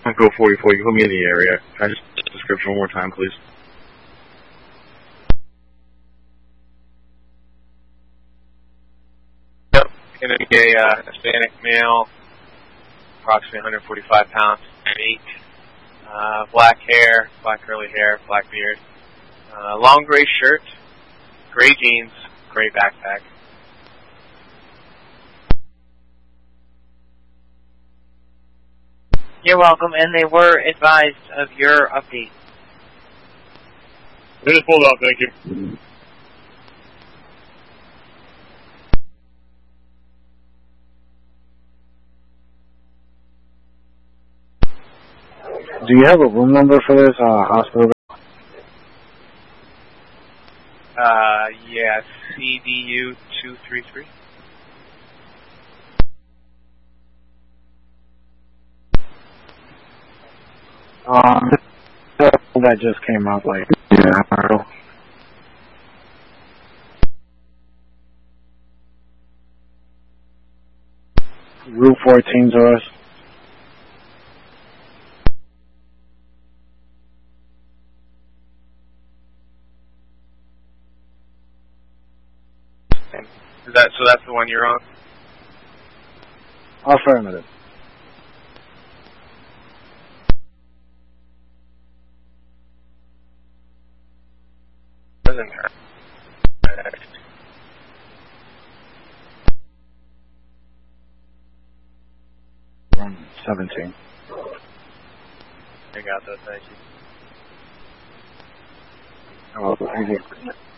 Go 44, you put me in the area. Can I just description one more time, please? Yep, gonna be a Hispanic male, approximately 145 pounds, 8. Black hair, black curly hair, black beard. Long gray shirt, gray jeans, gray backpack. You're welcome, and they were advised of your update. We just pulled up, thank you. Do you have a room number for this hospital? Yeah, CDU 233. That just came out like an hour ago. Route 14 to us. So that's the one you're on? Affirmative. Doesn't hurt. 17. I got that, thank you. Oh, thank you.